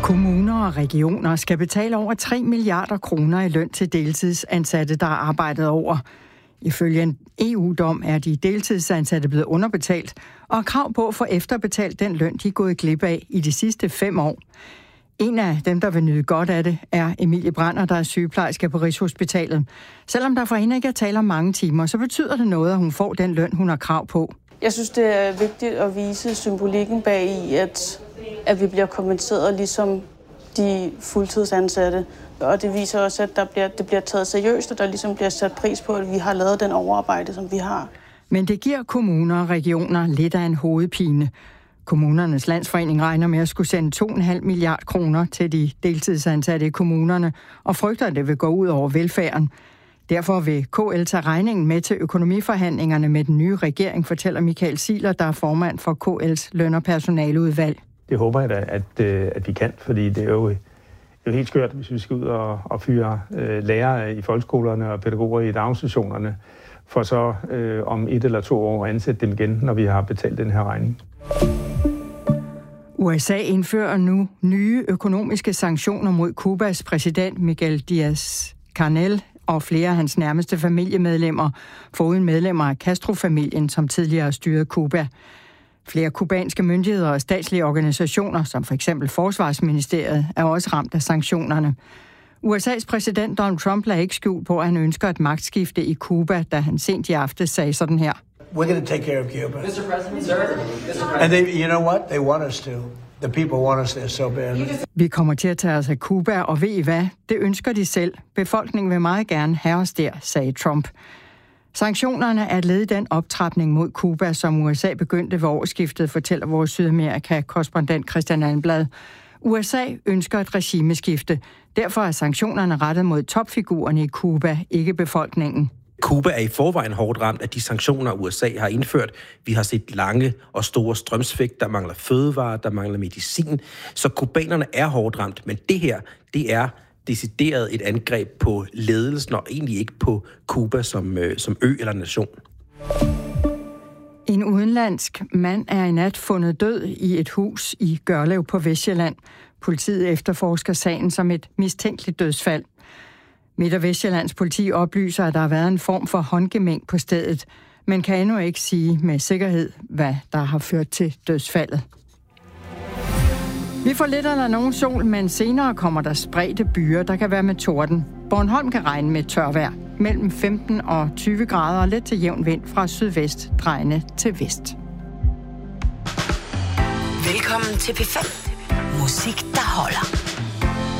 Kommuner og regioner skal betale over 3 milliarder kroner i løn til deltidsansatte, der har arbejdet over. Ifølge en EU-dom er de deltidsansatte blevet underbetalt og har krav på at få efterbetalt den løn, de er gået glip af i de sidste 5 år. En af dem, der vil nyde godt af det, er Emilie Brander, der er sygeplejerske på Rigshospitalet. Selvom der for hende ikke er tale om mange timer, så betyder det noget, at hun får den løn, hun har krav på. Jeg synes, det er vigtigt at vise symbolikken bag i, at vi bliver kompenseret ligesom de fuldtidsansatte. Og det viser også, at det bliver taget seriøst, og der ligesom bliver sat pris på, at vi har lavet den overarbejde, som vi har. Men det giver kommuner og regioner lidt af en hovedpine. Kommunernes Landsforening regner med at skulle sende 2,5 milliard kroner til de deltidsansatte i kommunerne, og frygter, at det vil gå ud over velfærden. Derfor vil KL tage regningen med til økonomiforhandlingerne med den nye regering, fortæller Michael Ziegler, der er formand for KL's løn- og personaleudvalg. Det håber jeg da, at vi kan, fordi det er jo helt skørt, hvis vi skal ud og fyre lærere i folkeskolerne og pædagoger i daginstitutionerne, for så om 1 eller 2 år ansætte dem igen, når vi har betalt den her regning. USA indfører nu nye økonomiske sanktioner mod Cubas præsident Miguel Díaz-Canel og flere af hans nærmeste familiemedlemmer, foruden medlemmer af Castro-familien, som tidligere styrede Cuba. Flere kubanske myndigheder og statslige organisationer, som for eksempel Forsvarsministeriet, er også ramt af sanktionerne. USA's præsident Donald Trump lagde ikke skjul på, at han ønsker et magtskifte i Cuba, da han sent i aftes sagde sådan her. We're going to take care of Cuba. Mr. President, sir. And you know what? They want us to. The people want us there so bad. Vi kommer til at tage os af Cuba, og ved I hvad? Det ønsker de selv. Befolkningen vil meget gerne have os der, sagde Trump. Sanktionerne er et led i den optrapning mod Cuba, som USA begyndte ved årsskiftet, fortæller vores Sydamerika-korrespondent Christian Almblad. USA ønsker et regimeskifte. Derfor er sanktionerne rettet mod topfigurerne i Cuba, ikke befolkningen. Cuba er i forvejen hårdt ramt af de sanktioner, USA har indført. Vi har set lange og store strømsvigt, der mangler fødevarer, der mangler medicin. Så kubanerne er hårdt ramt, men det her, det er decideret et angreb på ledelsen, og egentlig ikke på Cuba som ø eller nation. En udenlandsk mand er i nat fundet død i et hus i Gørlev på Vestsjælland. Politiet efterforsker sagen som et mistænkeligt dødsfald. Midt- og Vestsjællands politi oplyser, at der har været en form for håndgemæng på stedet, men kan endnu ikke sige med sikkerhed, hvad der har ført til dødsfaldet. Vi får lidt eller nogen sol, men senere kommer der spredte byer, der kan være med torden. Bornholm kan regne med tørvejr mellem 15 og 20 grader og let til jævn vind fra sydvest drejende til vest. Velkommen til P5. Musik, der holder.